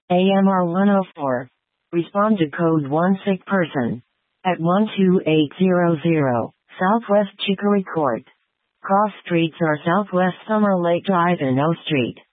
AMR 104. Respond to code 1 sick person. At 12800, Southwest Chicory Court. Cross streets are Southwest Summer Lake Drive and O Street.